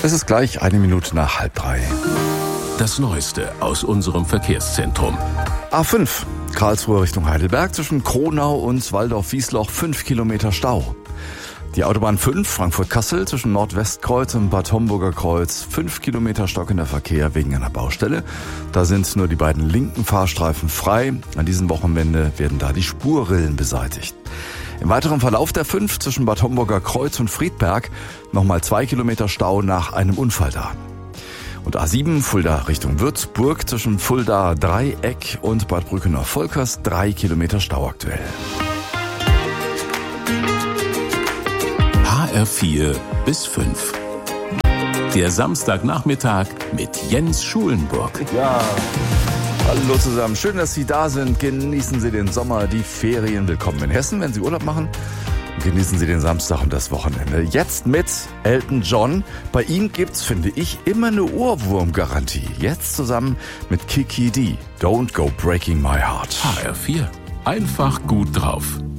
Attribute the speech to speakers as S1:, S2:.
S1: Es ist gleich 1 Minute nach 2:30.
S2: Das Neueste aus unserem Verkehrszentrum.
S1: A5, Karlsruhe Richtung Heidelberg, zwischen Kronau und Waldorf-Wiesloch 5 Kilometer Stau. Die Autobahn 5, Frankfurt-Kassel, zwischen Nordwestkreuz und Bad Homburger Kreuz, 5 Kilometer stockender Verkehr wegen einer Baustelle. Da sind nur die beiden linken Fahrstreifen frei. An diesem Wochenende werden da die Spurrillen beseitigt. Im weiteren Verlauf der 5 zwischen Bad Homburger Kreuz und Friedberg nochmal 2 Kilometer Stau nach einem Unfall da. Und A7 Fulda Richtung Würzburg zwischen Fulda Dreieck und Bad Brückenau-Volkers 3 Kilometer Stau aktuell.
S2: HR4 bis 5. Der Samstagnachmittag mit Jens Schulenburg.
S1: Ja, hallo zusammen. Schön, dass Sie da sind. Genießen Sie den Sommer, die Ferien. Willkommen in Hessen, wenn Sie Urlaub machen. Genießen Sie den Samstag und das Wochenende. Jetzt mit Elton John. Bei ihm gibt's, finde ich, immer eine Ohrwurmgarantie. Jetzt zusammen mit Kiki D. Don't Go Breaking My Heart.
S2: HR4. Einfach gut drauf.